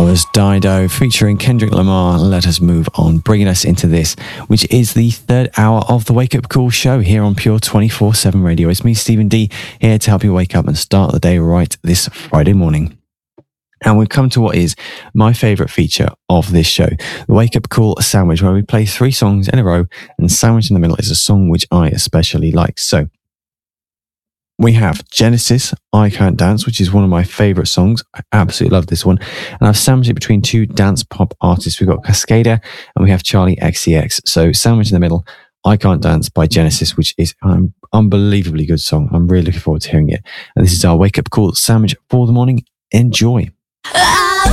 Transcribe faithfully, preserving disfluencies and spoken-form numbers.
Was Dido featuring Kendrick Lamar. Let us move on, bringing us into this, which is the third hour of the Wake Up Call show here on Pure twenty-four seven Radio. It's me, Stephen D, here to help you wake up and start the day right this Friday morning. And we've come to what is my favourite feature of this show, the Wake Up Call Sandwich, where we play three songs in a row, and sandwich in the middle is a song which I especially like. So we have Genesis, I Can't Dance, which is one of my favourite songs. I absolutely love this one. And I've sandwiched it between two dance pop artists. We've got Cascada and we have Charlie X C X. So sandwich in the middle, I Can't Dance by Genesis, which is an unbelievably good song. I'm really looking forward to hearing it. And this is our Wake Up Call Sandwich for the morning. Enjoy. Ah!